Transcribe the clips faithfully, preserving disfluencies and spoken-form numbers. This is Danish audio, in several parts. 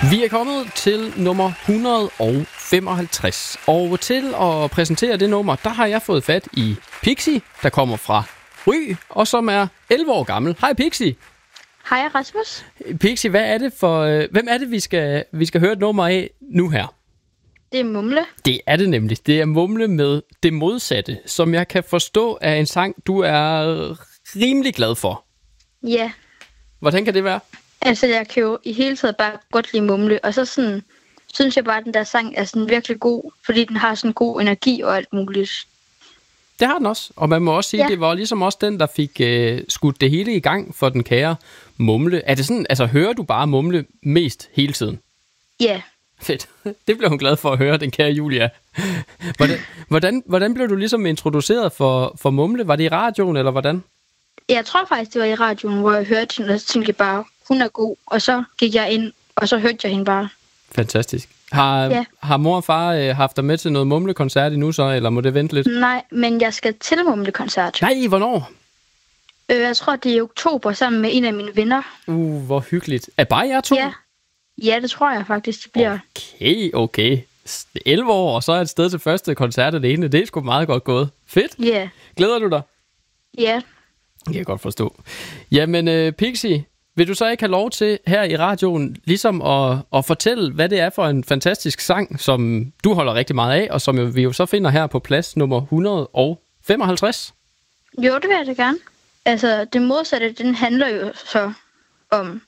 Vi er kommet til nummer et hundrede femoghalvtreds, og til at præsentere det nummer, der har jeg fået fat i Pixie, der kommer fra Ry, og som er elleve år gammel. Hej Pixie. Hej Rasmus. Pixie, hvad er det for, øh, hvem er det, vi skal, vi skal høre et nummer af nu her? Det er Mumle. Det er det nemlig. Det er Mumle med Det Modsatte, som jeg kan forstå er en sang, du er rimelig glad for. Ja. Hvordan kan det være? Altså, jeg kan jo i hele taget bare godt lide Mumle, og så sådan, synes jeg bare, at den der sang er sådan virkelig god, fordi den har sådan god energi og alt muligt. Det har den også, og man må også sige, ja. Det var ligesom også den, der fik øh, skudt det hele i gang for den kære Mumle. Er det sådan, altså hører du bare Mumle mest hele tiden? Ja. Fedt. Det blev hun glad for at høre, den kære Julia. Hvordan, hvordan, hvordan blev du ligesom introduceret for, for Mumle? Var det i radioen, eller hvordan? Jeg tror faktisk, det var i radioen, hvor jeg hørte hende, og så tænkte jeg bare, hun er god. Og så gik jeg ind, og så hørte jeg hende bare. Fantastisk. Har, ja. har mor og far øh, haft dig med til noget Mumle-koncert endnu så, eller må det vente lidt? Nej, men jeg skal til Mumle-koncert. Nej, hvornår? Øh, jeg tror, det er i oktober sammen med en af mine venner. Uh, hvor hyggeligt. Er bare jer to? Ja. Ja, det tror jeg faktisk, det bliver. Okay, okay. elleve år, og så er et sted til første koncert alene. Det er sgu meget godt gået. Fedt. Ja. Yeah. Glæder du dig? Ja. Det kan jeg godt forstå. Jamen, øh, Pixie, vil du så ikke have lov til her i radioen ligesom at, at fortælle, hvad det er for en fantastisk sang, som du holder rigtig meget af, og som vi jo så finder her på plads nummer et hundrede femoghalvtreds? Jo, det vil jeg da gerne. Altså, det modsatte, den handler jo så om,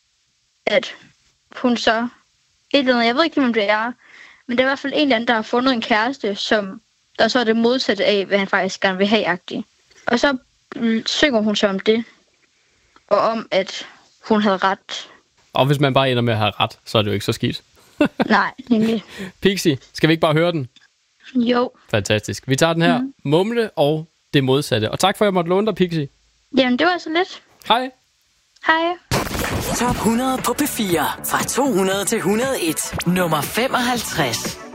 at hun så et eller andet, jeg ved ikke, hvem det er, men det er i hvert fald en eller anden, der har fundet en kæreste, som der så er det modsatte af, hvad han faktisk gerne vil have-agtigt. Og så synger hun så om det, og om, at hun havde ret. Og hvis man bare ender med at have ret, så er det jo ikke så skidt. Nej, nemlig. Pixie, skal vi ikke bare høre den? Jo. Fantastisk. Vi tager den her, mm. Mumle og Det Modsatte. Og tak for, at jeg måtte låne dig, Pixie. Jamen, det var så lidt. Hej. Hej. Top hundrede på P fire. Fra to hundrede til et hundrede og en. Nummer femoghalvtreds.